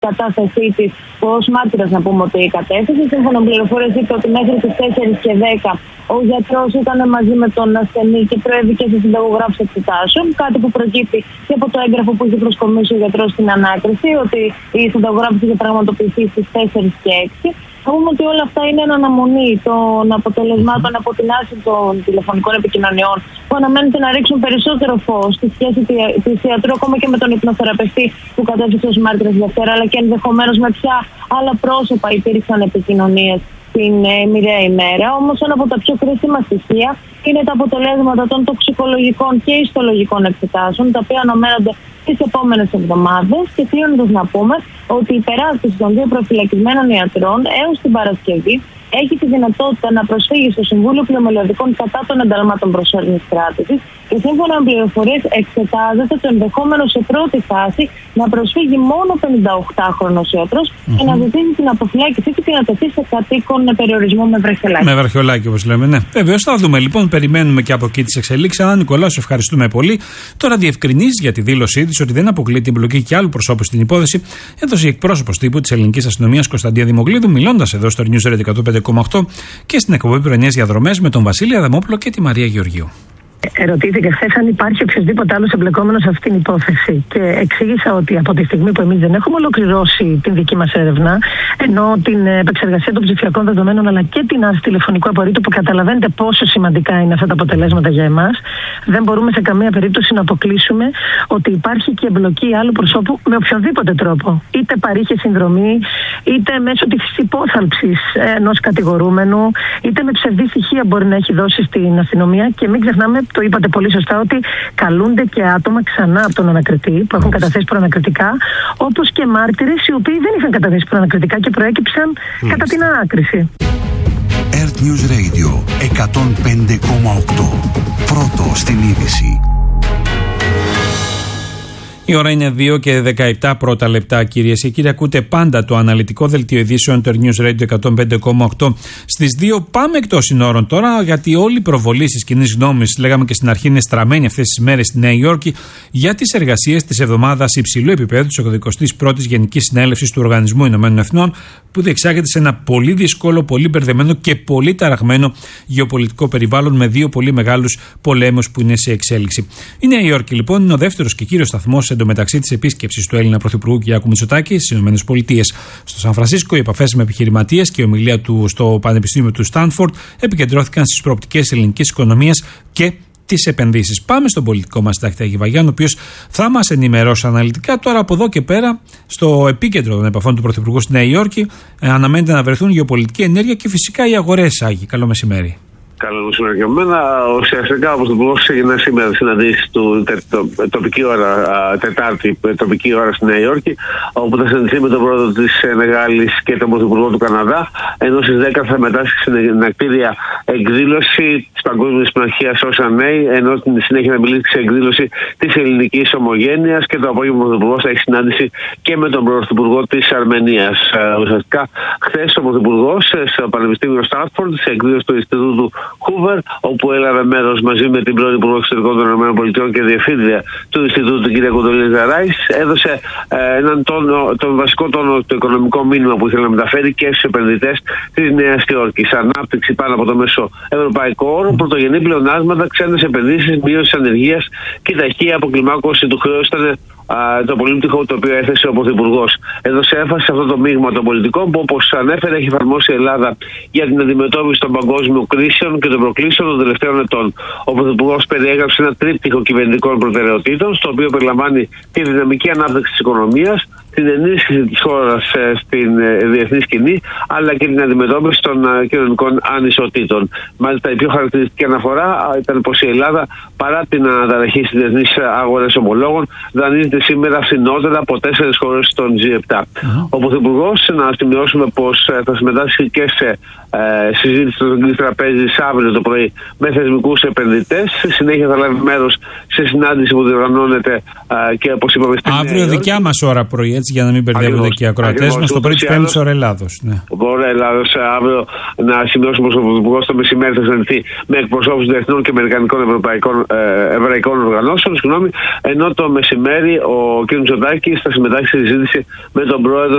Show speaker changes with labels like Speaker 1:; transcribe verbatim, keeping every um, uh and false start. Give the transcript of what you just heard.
Speaker 1: κατάστασή της ως μάρτυρας, να πούμε ότι κατέθεσε. Σύμφωνα με πληροφορίες, είπε ότι μέχρι τις τέσσερις και δέκα ο γιατρός ήταν μαζί με τον ασθενή και προέβηκε σε συνταγογράφηση εξετάσεων. Κάτι που προκύπτει και από το έγγραφο που είχε προσκομίσει ο γιατρός στην ανάκριση, ότι η συνταγογράφηση είχε πραγματοποιηθεί στις τέσσερις και έξι. Θα πούμε ότι όλα αυτά είναι εν αναμονή των αποτελεσμάτων από την άρση των τηλεφωνικών επικοινωνιών, που αναμένεται να ρίξουν περισσότερο φως στη σχέση του ιατρού, ακόμα και με τον υπνοθεραπευτή που κατέθεσε ως μάρτυρας Δευτέρα, αλλά και ενδεχομένως με ποια άλλα πρόσωπα υπήρξαν επικοινωνίες την ε, μοιραία ημέρα. Όμως ένα από τα πιο κρίσιμα στοιχεία είναι τα αποτελέσματα των τοξικολογικών και ιστολογικών εξετάσεων, τα οποία αναμένονται τις επόμενες εβδομάδες. Και κλείνοντας να πούμε ότι η περάσπιση των δύο προφυλακισμένων ιατρών έως την Παρασκευή έχει τη δυνατότητα να προσφύγει στο Συμβούλιο Πληρωμελωδικών κατά των ενταλμάτων προσωρινής κράτησης και σύμφωνα με πληροφορίες εξετάζεται το ενδεχόμενο σε πρώτη φάση να προσφύγει μόνο πενηνταοκτάχρονος ιατρός mm-hmm. και να ζητήσει την αποφυλάκησή του και να τεθεί σε κατοίκον περιορισμό με βραχιολάκι. Με
Speaker 2: βραχιολάκι, όπως λέμε, ναι. Βεβαίως θα δούμε λοιπόν, περιμένουμε και από εκεί τις εξελίξεις. Ανά Νικολάου, σε ευχαριστούμε πολύ. Τώρα διευκρινίζει για τη δήλωσή της ότι δεν αποκλεί την εμπλοκή και άλλου προσώπου στην υπόθεση. Έδωσε η εκπρόσωπος τύπου της ελληνικής αστυνομίας Κωνσταντία Δημοκλίδου, μιλώντας εδώ στο News Radio εκατόν πέντε κόμμα οκτώ και στην εκπομπή Πρωινές Διαδρομές με τον Βασίλη Αδαμόπουλο και τη Μαρία Γεωργίου.
Speaker 3: Ερωτήθηκε χθε αν υπάρχει οποιοδήποτε άλλο εμπλεκόμενο σε αυτήν την υπόθεση. Και εξήγησα ότι από τη στιγμή που εμείς δεν έχουμε ολοκληρώσει την δική μας έρευνα, ενώ την επεξεργασία των ψηφιακών δεδομένων αλλά και την άρση τηλεφωνικού απορρίτου, που καταλαβαίνετε πόσο σημαντικά είναι αυτά τα αποτελέσματα για εμάς, δεν μπορούμε σε καμία περίπτωση να αποκλείσουμε ότι υπάρχει και εμπλοκή άλλου προσώπου με οποιοδήποτε τρόπο. Είτε παρήχε συνδρομή, είτε μέσω της υπόθαλψης ενός κατηγορούμενου, είτε με ψευδή στοιχεία μπορεί να έχει δώσει στην αστυνομία. Και μην ξεχνάμε, το είπατε πολύ σωστά, ότι καλούνται και άτομα ξανά από τον ανακριτή που έχουν καταθέσει προανακριτικά, όπως και μάρτυρες οι οποίοι δεν είχαν καταθέσει προανακριτικά και προέκυψαν mm. κατά την ανάκριση.
Speaker 4: Earth News Radio εκατόν πέντε κόμμα οκτώ. Πρώτο στην είδηση.
Speaker 2: Η ώρα είναι δύο και δεκαεπτά πρώτα λεπτά, κυρίες και κύριοι. Ακούτε πάντα το αναλυτικό δελτίο ειδήσεων του News Radio εκατόν πέντε κόμμα οκτώ. Στις δύο πάμε εκτός συνόρων τώρα, γιατί όλη η προβολή της κοινής γνώμης, λέγαμε και στην αρχή, είναι στραμμένη αυτές τις μέρες στη Νέα Υόρκη για τις εργασίες της εβδομάδας υψηλού επίπεδου της ογδοηκοστής πρώτης Γενικής Συνέλευσης του Οργανισμού Ηνωμένων Εθνών, που διεξάγεται σε ένα πολύ δύσκολο, πολύ μπερδεμένο και πολύ ταραγμένο γεωπολιτικό περιβάλλον με δύο πολύ μεγάλους πολέμους που είναι σε εξέλιξη. Η Νέα Υόρκη, λοιπόν, είναι ο δεύτερος και κύριος σταθμός εντωμεταξύ της επίσκεψης του Έλληνα Πρωθυπουργού Κυριάκου Μητσοτάκη στις ΗΠΑ. Στο Σαν Φρανσίσκο, οι επαφές με επιχειρηματίες και η ομιλία του στο Πανεπιστήμιο του Στάνφορντ επικεντρώθηκαν στις προοπτικές της ελληνικής οικονομίας και τις επενδύσεις. Πάμε στον πολιτικό μας συντάκτη Άγη Βαγιάννη, ο οποίος θα μας ενημερώσει αναλυτικά. Τώρα από εδώ και πέρα, στο επίκεντρο των επαφών του Πρωθυπουργού στη Νέα Υόρκη, αναμένεται να βρεθούν γεωπολιτική ενέργεια και φυσικά οι αγορές. Άγη, καλό μεσημέρι.
Speaker 5: Καλό μεσημέρι και εμένα. Ουσιαστικά, όπως το Πρωθυπουργός έγινε σήμερα συναντήσεις του τοπική ώρα, Τετάρτη τοπική ώρα στη Νέα Υόρκη, όπου θα συναντηθεί με τον πρόεδρο της Νεγάλης και τον Πρωθυπουργό του Καναδά, ενώ στις δέκα θα μετάσχει στην ακτήρια εκδήλωση της Παγκόσμιας Συμμαχίας Όσα Νέοι, ενώ στην συνέχεια θα μιλήσει σε εκδήλωση της ελληνικής ομογένειας και το απόγευμα ο Πρωθυπουργός θα έχει συνάντηση και με τον Πρωθυπουργό της Αρμενίας. Ουσιαστικά, χθες ο Πρωθυπουργός στο Πανεπιστήμιο Στάνφορντ, σε εκδήλωση του Ινστιτούτου Hoover, όπου έλαβε μέρος μαζί με την πρώην Υπουργό Εξωτερικών των ΗΠΑ και Διευθύντρια του Ινστιτούτου, την κυρία Κοντολίζα Ράις, έδωσε ε, έναν τόνο, τον βασικό τόνο, το οικονομικό μήνυμα που ήθελε να μεταφέρει και στους επενδυτές της Νέας Υόρκης. Ανάπτυξη πάνω από το μέσο ευρωπαϊκό όρο, πρωτογενή πλεονάσματα, ξένες επενδύσεις, μείωση ανεργίας και ταχεία αποκλιμάκωση του χρέους ήταν το πολύπτυχο το οποίο έθεσε ο Πρωθυπουργός. Έδωσε έμφαση σε αυτό το μείγμα των πολιτικών που, όπως ανέφερε, έχει εφαρμόσει η Ελλάδα για την αντιμετώπιση των παγκόσμιων κρίσεων και των προκλήσεων των τελευταίων ετών. Ο Πρωθυπουργός περιέγραψε ένα τρίπτυχο κυβερνητικών προτεραιοτήτων, στο οποίο περιλαμβάνει τη δυναμική ανάπτυξη της οικονομίας, την ενίσχυση της χώρας στην διεθνή σκηνή, αλλά και την αντιμετώπιση των κοινωνικών ανισοτήτων. Μάλιστα, η πιο χαρακτηριστική αναφορά ήταν πως η Ελλάδα, παρά την αναταραχή στις διεθνείς αγορές ομολόγων, δανείζεται σήμερα φθηνότερα από τέσσερις χώρες στον τζι επτά. Mm-hmm. Ο Πρωθυπουργός, να σημειώσουμε πως θα συμμετάσχει και σε ε, συζήτηση του Αγγλικής Τραπέζης αύριο το πρωί με θεσμικούς επενδυτές. Συνέχεια θα λάβει μέρος σε συνάντηση που διοργανώνεται ε, και όπως είπαμε στην
Speaker 2: αύριο δικιά μας ώρα πρωί, έτσι, για να μην μπερδεύονται και οι ακροατές μας, το πρωί της Πέμπτης ώρα Ελλάδος. Ναι.
Speaker 5: Ώρα Ελλάδος. Αύριο να σημειώσουμε πως ο Πρωθυπουργός το μεσημέρι θα συναντηθεί με εκπροσώπους διεθνών και αμερικανικών ευρωπαϊκών, ε, εβραϊκών οργανώσεων, συγγνώμη, ενώ το μεσημέρι ο κ. Μητσοτάκης θα συμμετάσχει στη συζήτηση με τον πρόεδρο